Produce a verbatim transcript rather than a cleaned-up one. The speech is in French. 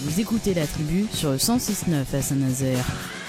Vous écoutez la tribu sur le cent six neuf à Saint-Nazaire.